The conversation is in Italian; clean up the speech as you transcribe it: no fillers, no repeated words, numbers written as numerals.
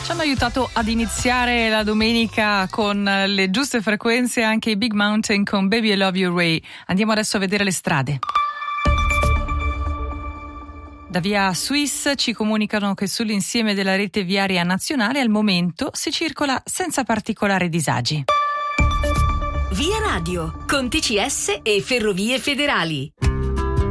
Ci hanno aiutato ad iniziare la domenica con le giuste frequenze anche i Big Mountain con Baby I Love You Ray. Andiamo adesso a vedere le strade. Da via Suisse ci comunicano che sull'insieme della rete viaria nazionale al momento si circola senza particolari disagi. Via Radio, con TCS e Ferrovie Federali.